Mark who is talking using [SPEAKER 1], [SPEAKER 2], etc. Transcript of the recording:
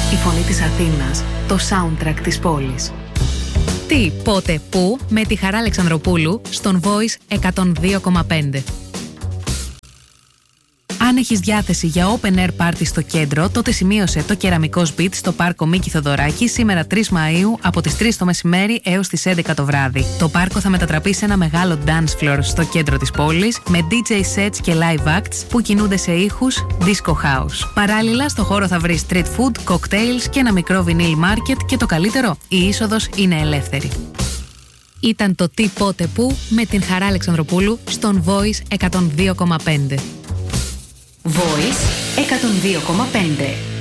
[SPEAKER 1] Η φωνή της Αθήνας, το soundtrack της πόλης. Τι, πότε, πού, με τη Χαρά Αλεξανδροπούλου στον Voice 102,5. Αν έχεις διάθεση για open air party στο κέντρο, τότε σημείωσε το Κεραμικός Beat στο πάρκο Μίκη Θοδωράκη σήμερα 3 Μαΐου από τις 3 το μεσημέρι έως τις 11 το βράδυ. Το πάρκο θα μετατραπεί σε ένα μεγάλο dance floor στο κέντρο της πόλης με DJ sets και live acts που κινούνται σε ήχους disco house. Παράλληλα, στο χώρο θα βρεις street food, cocktails και ένα μικρό vinyl market και το καλύτερο, η είσοδος είναι ελεύθερη. Ήταν το Τι, πότε, πού με την Χαρά Αλεξανδροπούλου στον Voice 102,5. Voice 102,5.